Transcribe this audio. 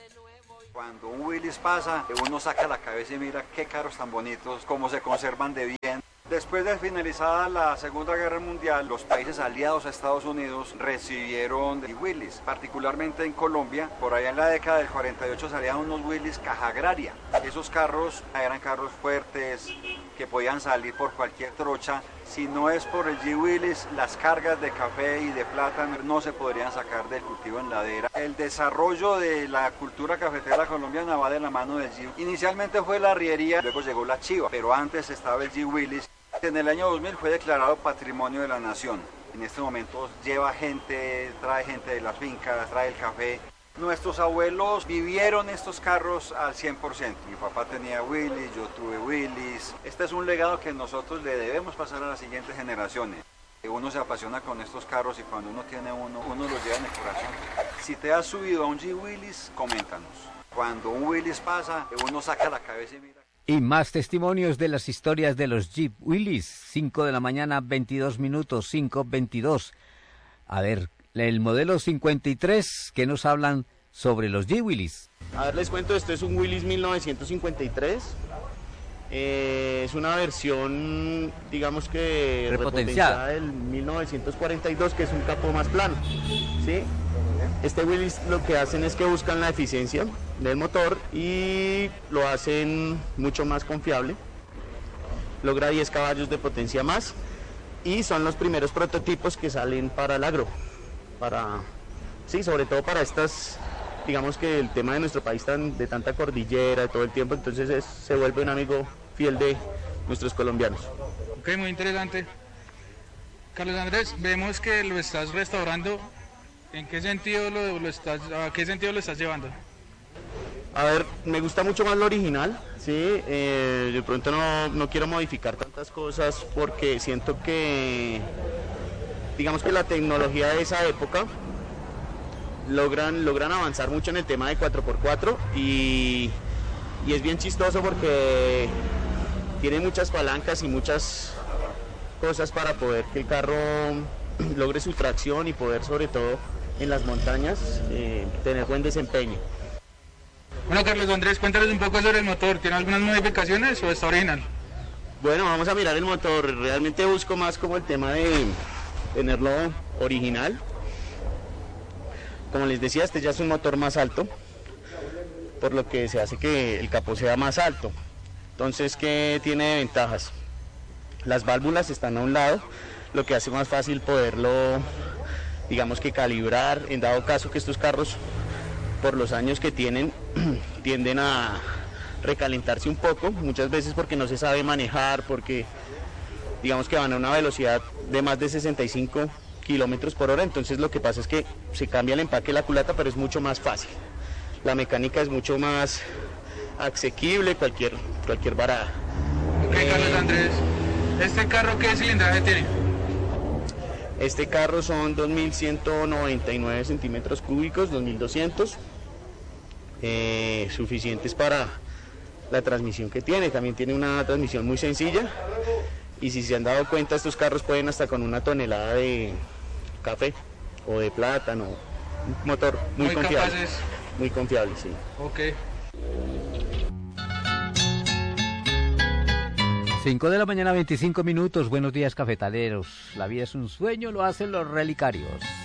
Cuando un Willys pasa, uno saca la cabeza y mira qué carros tan bonitos, cómo se conservan de bien. Después de finalizada la Segunda Guerra Mundial, los países aliados a Estados Unidos recibieron Willys, particularmente en Colombia. Por allá en la década del 48 salían unos Willys caja agraria. Esos carros eran carros fuertes que podían salir por cualquier trocha. Si no es por el G. Willys, las cargas de café y de plátano no se podrían sacar del cultivo en ladera. El desarrollo de la cultura cafetera colombiana va de la mano del G. Inicialmente fue la arriería, luego llegó la chiva, pero antes estaba el G. Willys. En el año 2000 fue declarado Patrimonio de la Nación. En este momento lleva gente, trae gente de las fincas, trae el café. Nuestros abuelos vivieron estos carros al 100%. Mi papá tenía Willys, yo tuve Willys. Este es un legado que nosotros le debemos pasar a las siguientes generaciones. Uno se apasiona con estos carros y cuando uno tiene uno los lleva en el corazón. Si te has subido a un G. Willys, coméntanos. Cuando un Willys pasa, uno saca la cabeza y mira. Y más testimonios de las historias de los Jeep Willys. 5 de la mañana, 22 minutos, 5:22. A ver, el modelo 53, que nos hablan sobre los Jeep Willys. A ver, les cuento, esto es un Willys 1953. Es una versión, digamos que repotenciada del 1942, que es un capó más plano, ¿sí? Este Willys lo que hacen es que buscan la eficiencia del motor y lo hacen mucho más confiable. Logra 10 caballos de potencia más y son los primeros prototipos que salen para el agro. Sí, sobre todo para estas, digamos que el tema de nuestro país de tanta cordillera todo el tiempo, entonces se vuelve un amigo fiel de nuestros colombianos. Ok, muy interesante. Carlos Andrés, vemos que lo estás restaurando. ¿En qué sentido a qué sentido lo estás llevando? A ver, me gusta mucho más lo original, ¿sí? De pronto no quiero modificar tantas cosas porque siento que, digamos que la tecnología de esa época logran avanzar mucho en el tema de 4x4 y es bien chistoso porque tiene muchas palancas y muchas cosas para poder que el carro logre su tracción y poder, sobre todo en las montañas, tener buen desempeño. Bueno, Carlos Andrés, cuéntanos un poco sobre el motor. ¿Tiene algunas modificaciones o está original? Bueno, vamos a mirar el motor. Realmente busco más como el tema de tenerlo original. Como les decía, este ya es un motor más alto, por lo que se hace que el capó sea más alto. Entonces, ¿qué tiene de ventajas? Las válvulas están a un lado, lo que hace más fácil poderlo, digamos que calibrar, en dado caso que estos carros, por los años que tienen, tienden a recalentarse un poco, muchas veces porque no se sabe manejar, porque digamos que van a una velocidad de más de 65 kilómetros por hora, entonces lo que pasa es que se cambia el empaque de la culata, pero es mucho más fácil. La mecánica es mucho más asequible, cualquier varada. Ok, Carlos Andrés, ¿este carro qué cilindraje tiene? Este carro son 2.199 centímetros cúbicos, 2.200, suficientes para la transmisión que tiene. También tiene una transmisión muy sencilla y si se han dado cuenta, estos carros pueden hasta con 1 tonelada de café o de plátano. Un motor muy confiable. Capaces. Muy confiable, sí. Ok. 5 de la mañana, 25 minutos. Buenos días, cafetaleros. La vida es un sueño, lo hacen los relicarios.